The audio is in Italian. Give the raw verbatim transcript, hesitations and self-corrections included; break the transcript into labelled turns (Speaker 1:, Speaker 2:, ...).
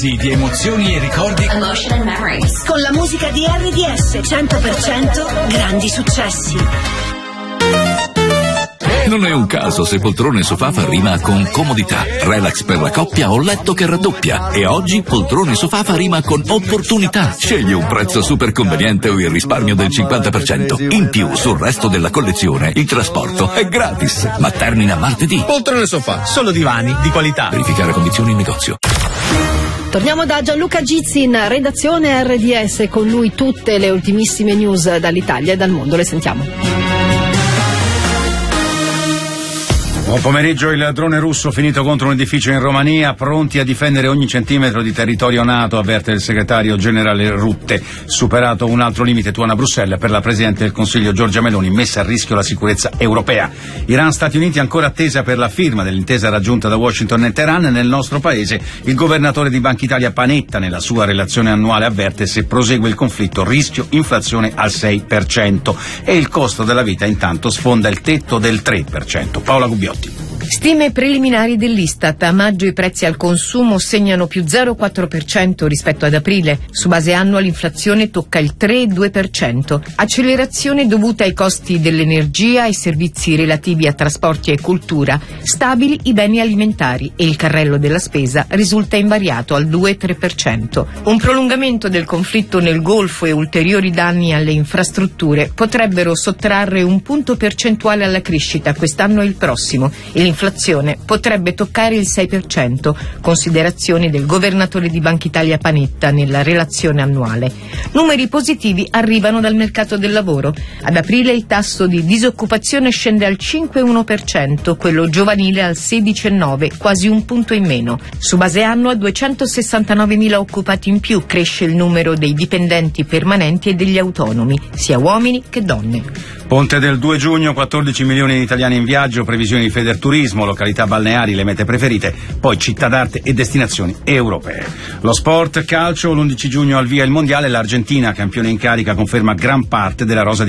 Speaker 1: Di emozioni e ricordi.
Speaker 2: Emotion and memories.
Speaker 3: Con la musica di R D S cento per cento grandi successi.
Speaker 4: Non è un caso se poltrone sofà fa rima con comodità, relax per la coppia o letto che raddoppia. E oggi poltrone sofà fa rima con opportunità. Scegli un prezzo super conveniente o il risparmio del cinquanta per cento. In più, sul resto della collezione, il trasporto è gratis. Ma termina martedì.
Speaker 5: Poltrone sofà, solo divani di qualità.
Speaker 4: Verificare condizioni in negozio.
Speaker 6: Torniamo da Gianluca Gizzi in redazione R D S, con lui tutte le ultimissime news dall'Italia e dal mondo. Le sentiamo.
Speaker 7: Buon pomeriggio. Il drone russo finito contro un edificio in Romania, pronti a difendere ogni centimetro di territorio NATO, avverte il segretario generale Rutte. Superato un altro limite, tuona Bruxelles per la Presidente del Consiglio Giorgia Meloni, messa a rischio la sicurezza europea. Iran-Stati Uniti ancora attesa per la firma dell'intesa raggiunta da Washington e Teheran. Nel nostro paese il governatore di Banca Italia Panetta nella sua relazione annuale avverte: se prosegue il conflitto rischio inflazione al sei per cento e il costo della vita intanto sfonda il tetto del tre per cento. Paola Gubbiotti.
Speaker 8: Stime preliminari dell'Istat. A maggio i prezzi al consumo segnano più zero virgola quattro per cento rispetto ad aprile. Su base annua l'inflazione tocca il tre virgola due per cento. Accelerazione dovuta ai costi dell'energia e servizi relativi a trasporti e cultura. Stabili i beni alimentari e il carrello della spesa risulta invariato al due virgola tre per cento. Un prolungamento del conflitto nel Golfo e ulteriori danni alle infrastrutture potrebbero sottrarre un punto percentuale alla crescita quest'anno e il prossimo. E l'inflazione potrebbe toccare il sei per cento, considerazioni del governatore di Banca Italia Panetta nella relazione annuale. Numeri positivi arrivano dal mercato del lavoro. Ad aprile il tasso di disoccupazione scende al cinque virgola uno per cento, quello giovanile al sedici virgola nove per cento, quasi un punto in meno. Su base annua duecentosessantanovemila occupati in più, cresce il numero dei dipendenti permanenti e degli autonomi, sia uomini che donne.
Speaker 7: Ponte del due giugno, quattordici milioni di italiani in viaggio, previsioni di Federturismo, località balneari, le mete preferite, poi città d'arte e destinazioni europee. Lo sport, calcio, l'undici giugno al via il mondiale, l'Argentina, campione in carica, conferma gran parte della rosa di